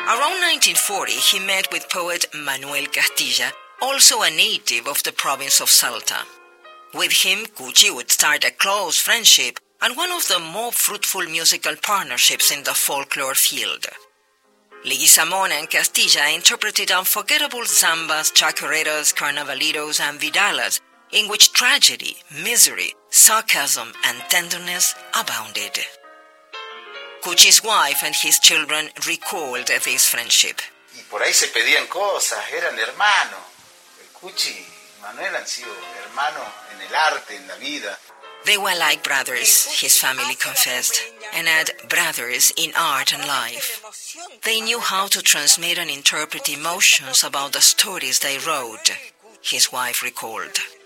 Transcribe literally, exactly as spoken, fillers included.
Around nineteen forty, he met with poet Manuel Castilla, also a native of the province of Salta. With him, Cuchi would start a close friendship and one of the more fruitful musical partnerships in the folklore field. Leguizamón and Castilla interpreted unforgettable zambas, chacareras, carnavalitos, and vidalas, in which tragedy, misery, sarcasm, and tenderness abounded. Cuchi's wife and his children recalled this friendship. Y por ahí se pedían cosas, eran hermanos. El Cuchi y Manuel han sido hermanos en el arte, en la vida. They were like brothers, his family confessed, and had brothers in art and life. They knew how to transmit and interpret emotions about the stories they wrote, his wife recalled.